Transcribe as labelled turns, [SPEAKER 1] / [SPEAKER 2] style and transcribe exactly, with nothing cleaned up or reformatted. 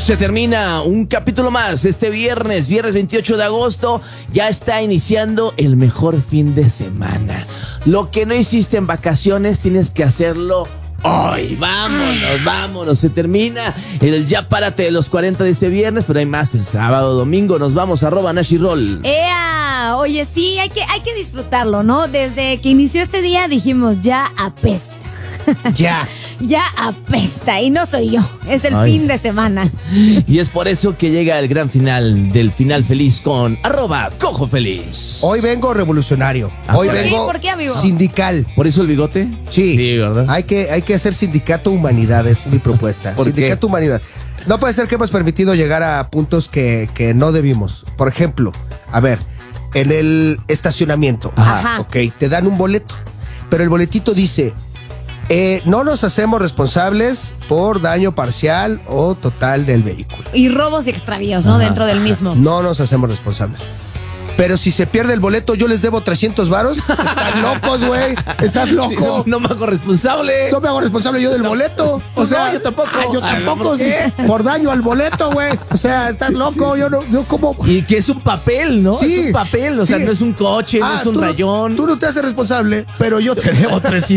[SPEAKER 1] se termina un capítulo más este viernes, viernes veintiocho de agosto. Ya está iniciando el mejor fin de semana. Lo que no hiciste en vacaciones tienes que hacerlo hoy. Vámonos, vámonos. Se termina el ya párate de los cuarenta de este viernes, pero hay más el sábado, domingo. Nos vamos, arroba Nash y Roll.
[SPEAKER 2] ¡Ea! Oye, sí, hay que, hay que disfrutarlo, ¿no? Desde que inició este día dijimos, ya apesta.
[SPEAKER 3] Ya.
[SPEAKER 2] Ya apesta, y no soy yo, es el
[SPEAKER 1] Ay.
[SPEAKER 2] fin de semana.
[SPEAKER 1] Y es por eso que llega el gran final del final feliz con arroba Cojo Feliz.
[SPEAKER 3] Hoy vengo revolucionario.
[SPEAKER 1] Ah,
[SPEAKER 3] Hoy
[SPEAKER 1] ¿por
[SPEAKER 2] qué?
[SPEAKER 3] vengo
[SPEAKER 2] ¿Por qué, amigo?
[SPEAKER 3] sindical.
[SPEAKER 1] ¿Por eso el bigote?
[SPEAKER 3] Sí.
[SPEAKER 1] Sí, ¿verdad?
[SPEAKER 3] Hay que, hay que hacer sindicato humanidad, es mi propuesta.
[SPEAKER 1] ¿Por
[SPEAKER 3] Sindicato
[SPEAKER 1] qué?
[SPEAKER 3] humanidad. No puede ser que hemos permitido llegar a puntos que, que no debimos. Por ejemplo, a ver, en el estacionamiento,
[SPEAKER 2] Ajá.
[SPEAKER 3] ok, te dan un boleto, pero el boletito dice, eh, no nos hacemos responsables por daño parcial o total del vehículo.
[SPEAKER 2] Y robos y extravíos, ¿no?
[SPEAKER 1] Ajá.
[SPEAKER 2] Dentro del mismo.
[SPEAKER 3] No nos hacemos responsables. Pero si se pierde el boleto, yo les debo trescientos varos. Están locos, güey. Estás
[SPEAKER 1] Sí,
[SPEAKER 3] loco.
[SPEAKER 1] no, no me hago responsable.
[SPEAKER 3] No me hago responsable yo del boleto. O
[SPEAKER 1] No,
[SPEAKER 3] sea,
[SPEAKER 1] yo tampoco.
[SPEAKER 3] ah, yo
[SPEAKER 1] Ay,
[SPEAKER 3] tampoco.
[SPEAKER 1] ¿por qué?
[SPEAKER 3] sí, por daño al boleto, güey. O sea, estás loco. Yo no, yo como.
[SPEAKER 1] Y que es un papel, ¿no?
[SPEAKER 3] Sí.
[SPEAKER 1] Es un papel, o sea,
[SPEAKER 3] Sí.
[SPEAKER 1] no es un coche, no
[SPEAKER 3] Ah,
[SPEAKER 1] es un
[SPEAKER 3] tú
[SPEAKER 1] rayón.
[SPEAKER 3] Tú no te haces responsable, pero yo te debo trescientos.